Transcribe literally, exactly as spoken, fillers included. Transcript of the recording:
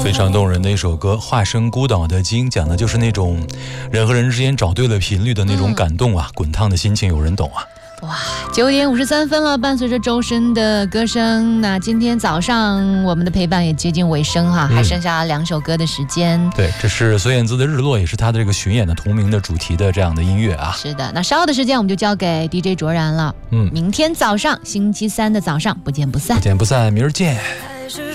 非常动人的一首歌《化身孤岛的鲸》，讲的就是那种人和人之间找对了频率的那种感动啊，嗯、滚烫的心情有人懂啊。 哇，九点五十三分了，伴随着周深的歌声，那今天早上我们的陪伴也接近尾声哈，嗯、还剩下两首歌的时间。 对，这是孙燕姿的《日落》，也是她的这个巡演的同名的主题的这样的音乐啊。 是的，那稍后的时间我们就交给 D J 卓然了。嗯，明天早上，星期三的早上，不见不散。 不见不散，明儿见。